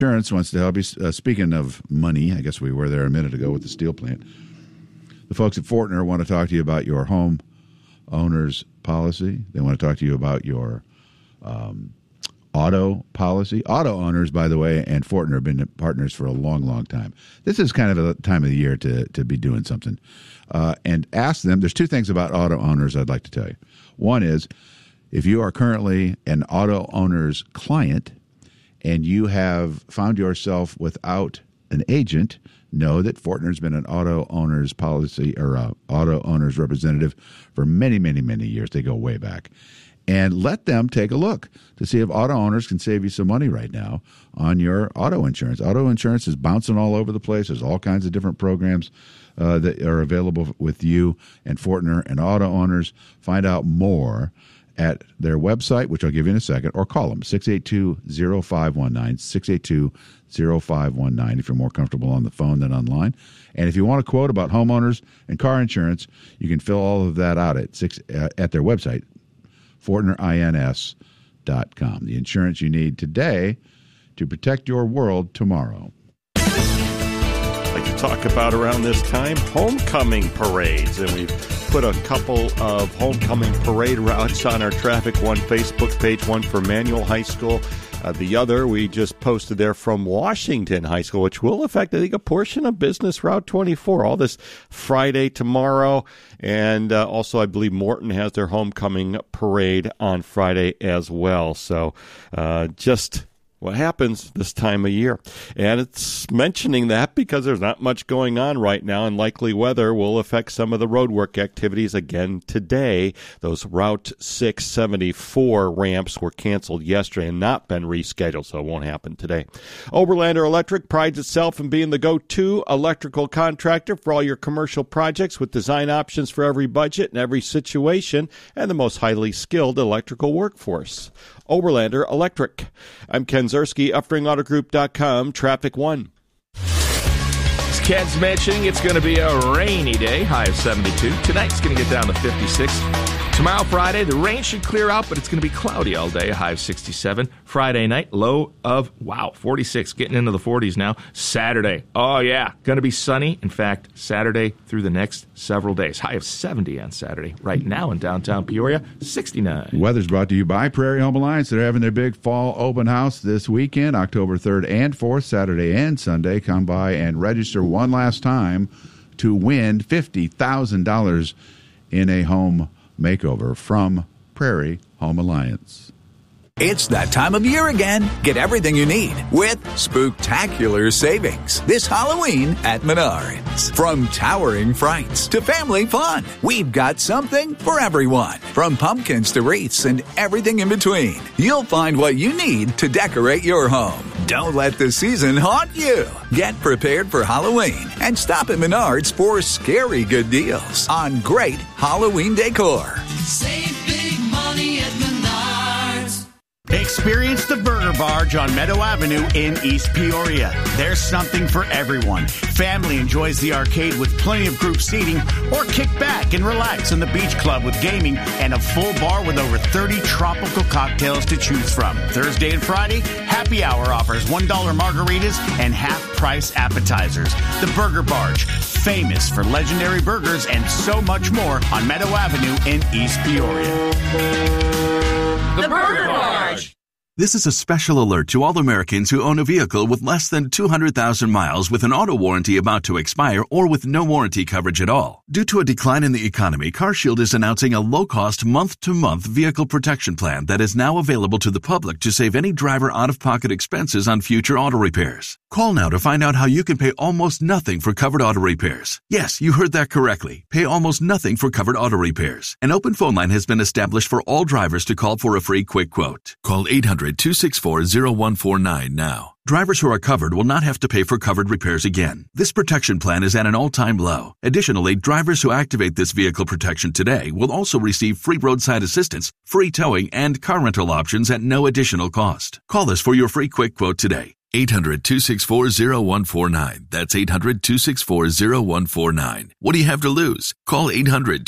Insurance wants to help you. Speaking of money, I guess we were there a minute ago with the steel plant. The folks at Fortner want to talk to you about your home owner's policy. They want to talk to you about your auto policy. Auto owners, by the way, and Fortner have been partners for a long, long time. This is kind of a time of the year to be doing something. And ask them. There's two things about auto owners I'd like to tell you. One is, if you are currently an auto owner's client and you have found yourself without an agent, know that Fortner's been an auto owner's policy or auto owner's representative for many, many, many years. They go way back. And let them take a look to see if auto owners can save you some money right now on your auto insurance. Auto insurance is bouncing all over the place. There's all kinds of different programs that are available with you and Fortner and auto owners. Find out more at their website, which I'll give you in a second, or call them, 682-0519, 682-0519, if you're more comfortable on the phone than online. And if you want a quote about homeowners and car insurance, you can fill all of that out at their website, FortnerINS.com. The insurance you need today to protect your world tomorrow. Like to talk about around this time, homecoming parades. And we've put a couple of homecoming parade routes on our Traffic One Facebook page, one for Manual High School. The other we just posted there from Washington High School, which will affect, I think, a portion of Business Route 24. All this Friday, tomorrow, and also I believe Morton has their homecoming parade on Friday as well. So just what happens this time of year. And it's mentioning that because there's not much going on right now, and likely weather will affect some of the roadwork activities again today. Those Route 674 ramps were canceled yesterday and not been rescheduled, so it won't happen today. Oberlander Electric prides itself in being the go-to electrical contractor for all your commercial projects, with design options for every budget and every situation, and the most highly skilled electrical workforce. Oberlander Electric. I'm Ken Zerski, UpringAutoGroup.com, Traffic One. As Ken's mentioning, it's going to be a rainy day, high of 72. Tonight's going to get down to 56. Tomorrow, Friday, the rain should clear out, but it's going to be cloudy all day, a high of 67. Friday night, low of, 46, getting into the 40s now. Saturday, going to be sunny. In fact, Saturday through the next several days, high of 70 on Saturday. Right now in downtown Peoria, 69. Weather's brought to you by Prairie Home Alliance. They're having their big fall open house this weekend, October 3rd and 4th, Saturday and Sunday. Come by and register one last time to win $50,000 in a home makeover from Prairie Home Alliance. It's that time of year again. Get everything you need with spooktacular savings this Halloween at Menards. From towering frights to family fun, we've got something for everyone. From pumpkins to wreaths and everything in between, you'll find what you need to decorate your home. Don't let the season haunt you. Get prepared for Halloween and stop at Menards for scary good deals on great Halloween decor. Save big money at Menards. Experience the Burger Barge on Meadow Avenue in East Peoria. There's something for everyone. Family enjoys the arcade with plenty of group seating, or kick back and relax in the beach club with gaming and a full bar with over 30 tropical cocktails to choose from. Thursday and Friday, happy hour offers $1 margaritas and half-price appetizers. The Burger Barge, famous for legendary burgers and so much more on Meadow Avenue in East Peoria. The Burger Barge. This is a special alert to all Americans who own a vehicle with less than 200,000 miles with an auto warranty about to expire or with no warranty coverage at all. Due to a decline in the economy, CarShield is announcing a low-cost month-to-month vehicle protection plan that is now available to the public to save any driver out-of-pocket expenses on future auto repairs. Call now to find out how you can pay almost nothing for covered auto repairs. Yes, you heard that correctly. Pay almost nothing for covered auto repairs. An open phone line has been established for all drivers to call for a free quick quote. Call 800-264-0149 now. Drivers who are covered will not have to pay for covered repairs again. This protection plan is at an all-time low. Additionally, drivers who activate this vehicle protection today will also receive free roadside assistance, free towing, and car rental options at no additional cost. Call us for your free quick quote today. 800-264-0149. That's 800-264-0149. What do you have to lose? Call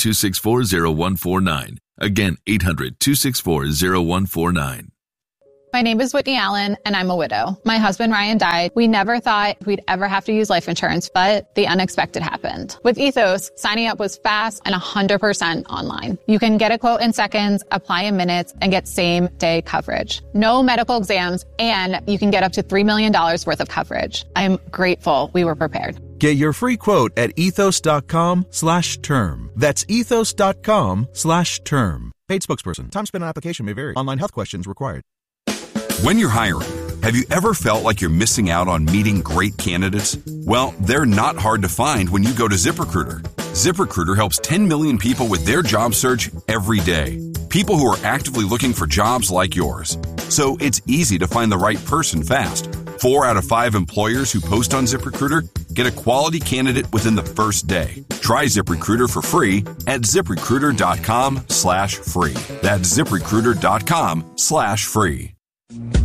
800-264-0149. Again, 800-264-0149. My name is Whitney Allen, and I'm a widow. My husband, Ryan, died. We never thought we'd ever have to use life insurance, but the unexpected happened. With Ethos, signing up was fast and 100% online. You can get a quote in seconds, apply in minutes, and get same-day coverage. No medical exams, and you can get up to $3 million worth of coverage. I'm grateful we were prepared. Get your free quote at ethos.com/term. That's ethos.com/term. Paid spokesperson. Time spent on application may vary. Online health questions required. When you're hiring, have you ever felt like you're missing out on meeting great candidates? Well, they're not hard to find when you go to ZipRecruiter. ZipRecruiter helps 10 million people with their job search every day. People who are actively looking for jobs like yours. So it's easy to find the right person fast. 4 out of 5 employers who post on ZipRecruiter get a quality candidate within the first day. Try ZipRecruiter for free at ZipRecruiter.com/free. That's ZipRecruiter.com/free.